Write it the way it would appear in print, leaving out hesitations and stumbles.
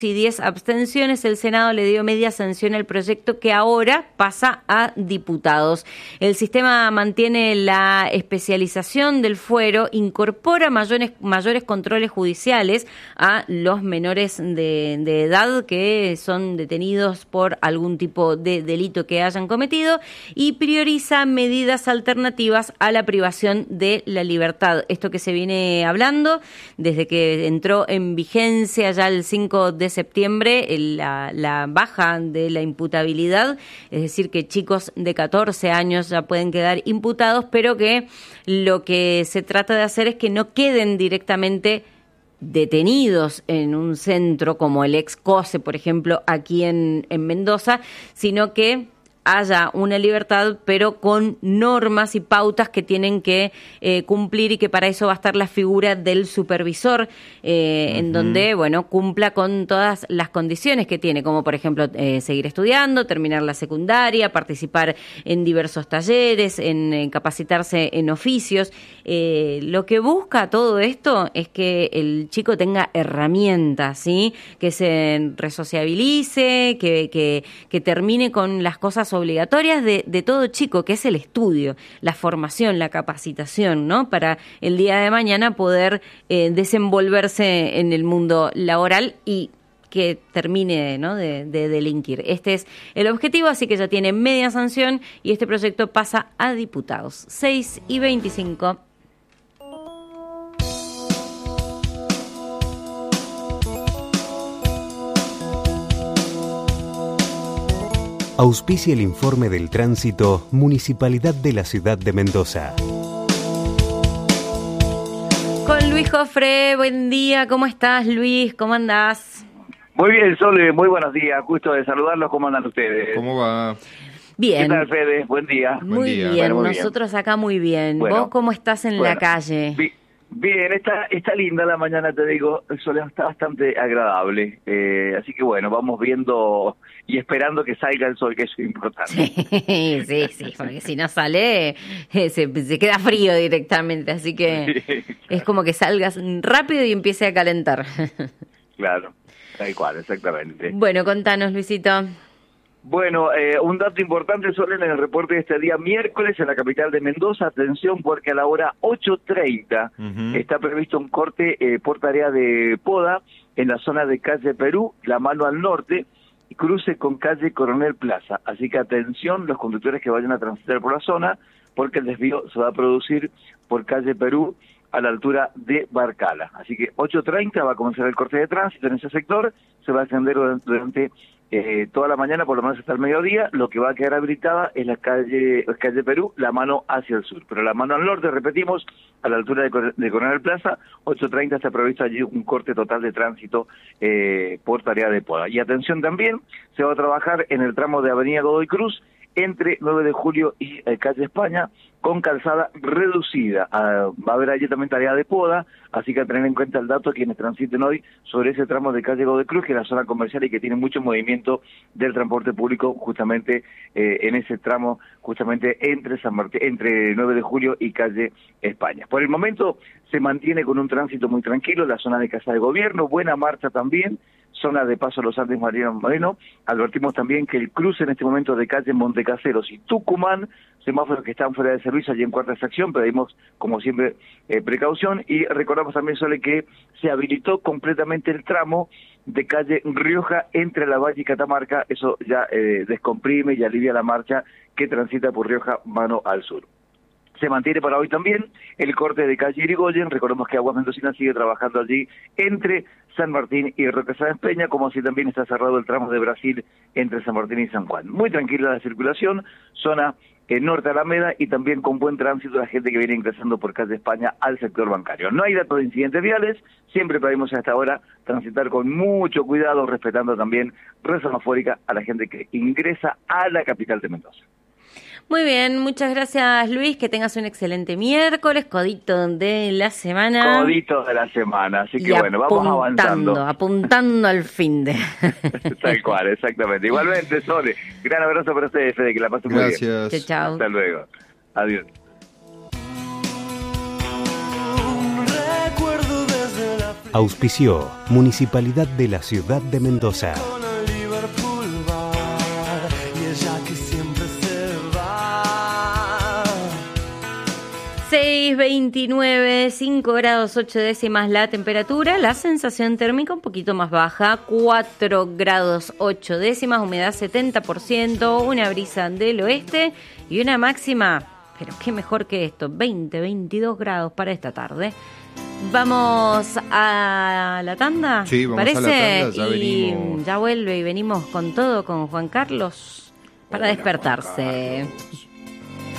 y 10 abstenciones, el Senado le dio media sanción al proyecto que ahora pasa a diputados. El sistema mantiene la especialización del fuero, incorpora mayores controles judiciales a los menores de edad que son detenidos por algún tipo de delito que hayan cometido y prioriza medidas alternativas a la privación de la libertad. Esto que se viene hablando desde que entró en vigencia ya el 5 de septiembre, la baja de la imputabilidad, es decir, que chicos de 14 años ya pueden quedar imputados, pero que lo que se trata de hacer es que no queden directamente detenidos en un centro como el ex COSE, por ejemplo, aquí en Mendoza, sino que haya una libertad, pero con normas y pautas que tienen que cumplir, y que para eso va a estar la figura del supervisor, en donde, bueno, cumpla con todas las condiciones que tiene, como por ejemplo seguir estudiando, terminar la secundaria, participar en diversos talleres, en capacitarse en oficios. Lo que busca todo esto es que el chico tenga herramientas, ¿sí? Que se resociabilice, que termine con las cosas obligatorias de todo chico, que es el estudio, la formación, la capacitación, ¿no? Para el día de mañana poder desenvolverse en el mundo laboral y que termine, ¿no?, de delinquir. Este es el objetivo, así que ya tiene media sanción y este proyecto pasa a diputados. 6:25. Auspicia el informe del tránsito Municipalidad de la Ciudad de Mendoza. Con Luis Jofre, buen día, ¿cómo estás, Luis? ¿Cómo andás? Muy bien, Sole, muy buenos días, gusto de saludarlos, ¿cómo andan ustedes? ¿Cómo va? Bien. ¿Qué tal, Fede? Buen día. Muy bien, Bueno, muy nosotros acá muy bien. Bueno, ¿Vos cómo estás en la calle? Bien, está linda la mañana, te digo, el sol está bastante agradable, así que bueno, vamos viendo y esperando que salga el sol, que es importante. Sí, porque si no sale, se queda frío directamente, así que Sí, es como que salgas rápido y empiece a calentar. Claro, tal cual, exactamente. Bueno, contanos, Luisito. Bueno, un dato importante, Sol, en el reporte de este día miércoles en la capital de Mendoza. Atención, porque a la hora 8:30 está previsto un corte por tarea de poda en la zona de calle Perú, la mano al norte, y cruce con calle Coronel Plaza. Así que atención los conductores que vayan a transitar por la zona, porque el desvío se va a producir por calle Perú a la altura de Barcala. Así que 8:30 va a comenzar el corte de tránsito en ese sector, se va a extender durante toda la mañana, por lo menos hasta el mediodía. Lo que va a quedar habilitada es la calle Perú, la mano hacia el sur, pero la mano al norte, repetimos, a la altura de Coronel Plaza, 8:30 está previsto allí un corte total de tránsito por tarea de poda. Y atención también, se va a trabajar en el tramo de Avenida Godoy Cruz, entre 9 de julio y calle España, con calzada reducida. Va a haber allí también tarea de poda, así que a tener en cuenta el dato quienes transiten hoy sobre ese tramo de calle Godoy Cruz, que es la zona comercial y que tiene mucho movimiento del transporte público justamente en ese tramo, justamente entre 9 de julio y calle España. Por el momento se mantiene con un tránsito muy tranquilo, la zona de Casa de Gobierno, buena marcha también, zona de Paso a los Andes Mariano Moreno. Advertimos también que el cruce en este momento de calle Montecaseros y Tucumán, semáforos que están fuera de servicio allí en cuarta estación, pedimos como siempre precaución, y recordamos también, Sole, que se habilitó completamente el tramo de calle Rioja entre La Valle y Catamarca. Eso ya descomprime y alivia la marcha que transita por Rioja mano al sur. Se mantiene para hoy también el corte de calle Irigoyen. Recordemos que Aguas Mendocinas sigue trabajando allí entre San Martín y Roque Sáenz Peña, como así también está cerrado el tramo de Brasil entre San Martín y San Juan. Muy tranquila la circulación, zona norte Alameda, y también con buen tránsito la gente que viene ingresando por calle España al sector bancario. No hay datos de incidentes viales, siempre pedimos a esta hora transitar con mucho cuidado, respetando también red semafórica a la gente que ingresa a la capital de Mendoza. Muy bien, muchas gracias, Luis, que tengas un excelente miércoles, codito de la semana. Codito de la semana, así que bueno, vamos avanzando. Apuntando al fin de... Tal cual, exactamente. Igualmente, Sole, gran abrazo para ustedes, Fede, que la pasen muy bien. Gracias. Chao. Hasta luego. Adiós. Recuerdo desde la Auspició Municipalidad de la Ciudad de Mendoza. 6:29, 5 grados 8 décimas la temperatura, la sensación térmica un poquito más baja, 4 grados 8 décimas, humedad 70%, una brisa del oeste y una máxima, pero qué mejor que esto, 22 grados para esta tarde. Vamos a la tanda, sí, vamos ¿parece? A la tanda, ya y venimos. ya vuelve y venimos con todo con Juan Carlos para despertarse.